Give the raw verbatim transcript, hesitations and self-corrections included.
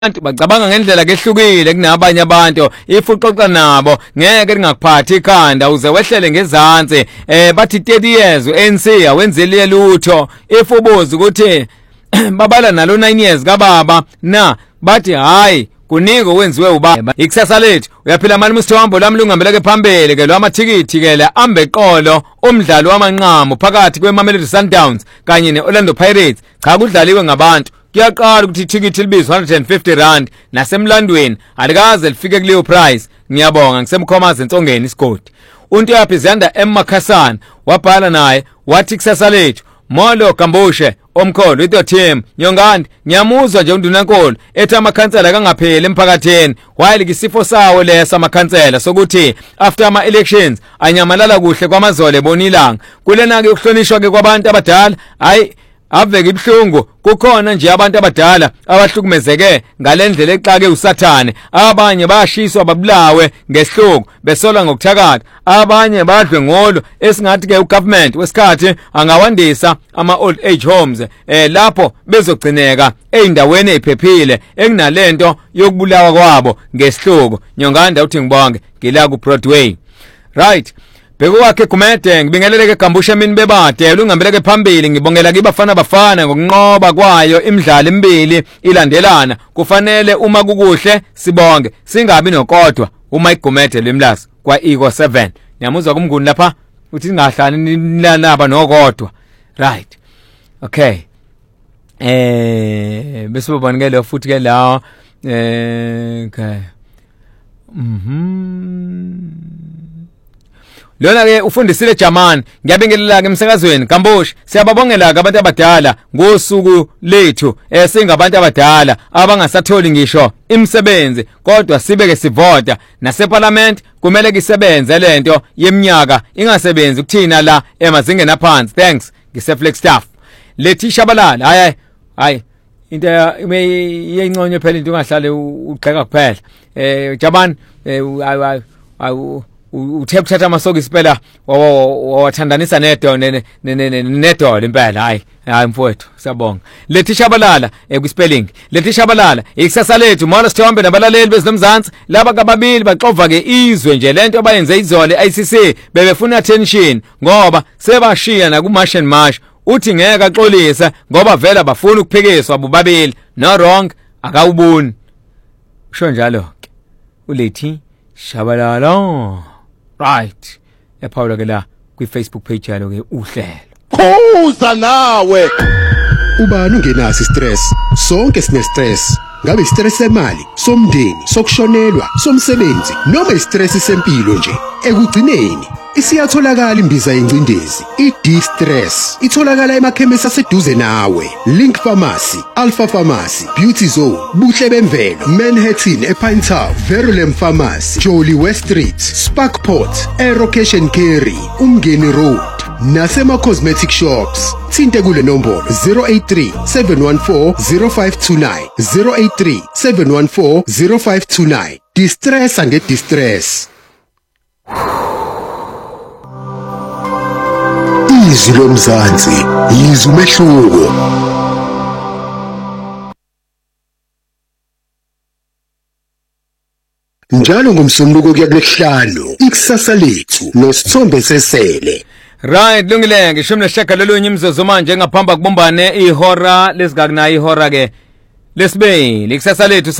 abantu bacabanga ngendlela kehlukile kunabanye abantu if uxoxa nabo ngeke lingakuphathi ikhanda uze wehlele ngezantsi eh bathi thirty years u N C awenzile lutho if ubuza ukuthi babala nalo nine years kababa na bathi hayi kuniko wenziwe ubaba ikusasa lethu uyaphila mali Msithombo lami lungambeleke phambili ke lo amathikithi ke la ambe eqolo umdlalo wamanqamo phakathi kweMamelodi Sundowns kanye neOrlando Pirates cha kudlaliwe ngabantu kuyaqala ukuthi ithikithi libizwa one hundred fifty rand nasemlandweni alikaze lifike kuleyo price ngiyabonga ngisemkhomazi entsongeni isigodi unto yaphi Zanda M Makhasana wabhala naye wathi kusasa lethu Molo Kambushe omkholo with your team Nyongandi ngiyamuzwa nje undunankolo ethi amakhansela kangapheli emphakatheni while kisifo sawo lesa amakhansela sokuthi after ama elections anyamalala kuhle kwamazole bonilanga kulena ke ukuhlonishwa ke kwabantu abadala hayi aveke ibhlungu kukhona nje abantu abadala abahlukumezeke ngalendlela exake usathane abanye bayashiswa babulawe ngesihluku besola ngokuthakatha abanye badlwe ngolo esingathi ke ugovernment wesikhathi angawandisa ama old age homes eh lapho bezogcineka eindaweni eziphephile ekunalento yokubulawa kwabo ngesihluku Nyonganda uthi ngibonge ngila ku Broadway right Bheko wakhe Gumede ngibingeleleke Kambushe mini bebade ungambeleke phambili ngibongela kibafana bafana ngokunqoba kwayo imidlalo emibili ilandelana kufanele uma kukuhle sibonge singabi nokodwa uma igumede lemlazi kwa Eagle seven niyamuzwa kumnguni lapha uthi singahlani nilanaba nokodwa right okay eh bese bobonke futhi ke la eh okay mhm Lona ke ufundisile Jamani ngiyabingelela ke emsakazweni Kambushe siyababongela ke abantu abadala ngosuku lethu esingabantu abadala abangasatholi ngisho imisebenzi kodwa sibeke sivota naseparlament kumele kisebenze lento yeminyaka ingasebenzi kuthina la emazingeni aphansi thanks ngiseflex staff lethi shabalala hayi hayi into iyenconyo phela into ungahlale ugxeka kuphela eh Jamani awu uthe kuthatha amasoko isipela wathandanisa nedo nedo impela hayi hayi mfowethu siyabonga lethi shabalala ekuspelling lethi shabalala ikusasa lethu Molo Sithombe nabalaleli bezomzansi laba kababili baxova ke izwe nje lento abayenze izole I C C bebefuna attention ngoba sebashiya na ku March and March uthi ngeke axolise ngoba vela bafuna ukuphikiswa bobabili no wrong akawuboni usho njalo ke ulethi shabalala right ephawula ke la kwi Facebook page yalo ke uhlelo Khuza nawe ubani ungenasi stress sonke sine stress ngabe stress semali somndeni sokushonelwa somsebenzi noma istress sempilo nje ekugcineni isiyatholakala imbiza yencindezi i-D-Stress itholakala emakhemisi aseduze nawe Link Pharmacy Alpha Pharmacy Beauty Zone Buhle Bemvelo Manhattan ePine Town Verulam Pharmacy Jolly West Street Sparkport Aerocation Carry Umngeni Road nasema cosmetic shops thinte kule nombolo zero eight three seven one four zero five two nine zero eight three seven one four zero five two nine Distress and get distress Izwi lomzansi izwi umehluko Njalo ngomsombuluko kuya kulesihlanu ikusasa lethu noSithombe sesele right lungile ngishumi neshagalolunye imzozo manje ngaphamba kubumbane ihora lesigakuna ihora ke lesibili ikusasa lethu